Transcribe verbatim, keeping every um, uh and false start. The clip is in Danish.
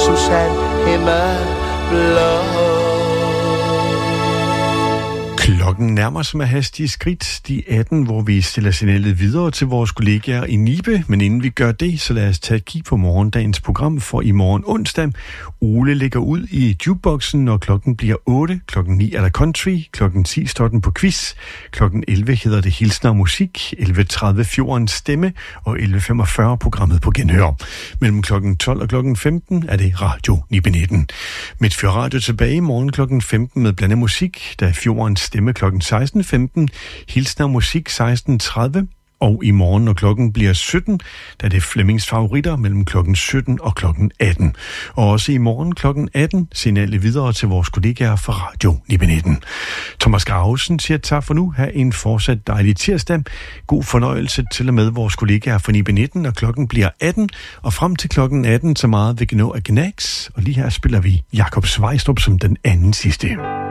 Susanne himmelblå. Klokken nærmer sig med hastige skridt de atten, hvor vi stiller signalet videre til vores kollegaer i Nibe. Men inden vi gør det, så lad os tage et kig på morgendagens program, for i morgen onsdag. Ole lægger ud i jukeboxen, når klokken bliver otte. Klokken ni er der country. Klokken ti står den på quiz. Klokken elleve hedder det Hilsner Musik. elleve tredive Fjordens Stemme. Og elleve femogfyrre programmet på Genhør. Mellem klokken tolv og klokken femten er det Radio Nibe nitten. Midtfyr Radio tilbage i morgen klokken femten med blandet musik, der er Fjordens Stemme klokken seksten femten, Hilsner Musik seksten tredive, og i morgen, når klokken bliver sytten, der er det Flemmings Favoritter mellem klokken sytten og klokken atten. Og også i morgen klokken atten, signalet videre til vores kollegaer fra Radio Nibe nitten. Thomas Grausen siger tak for nu. Ha' en fortsat dejlig tirsdag. God fornøjelse til og med vores kollegaer fra Nibe nitten, når klokken bliver atten. Og frem til klokken atten, så meget vi kan nå af Gnags. Og lige her spiller vi Jakob Svejstrup som den anden sidste.